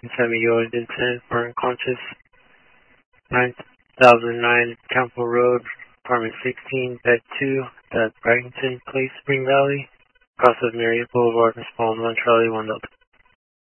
San Vincent for unconscious. 9009 Campo Road, apartment 16, bed 2, at Brighton Place, Spring Valley. Cross of Marriott Boulevard, Response 1 Charlie 1 Delta.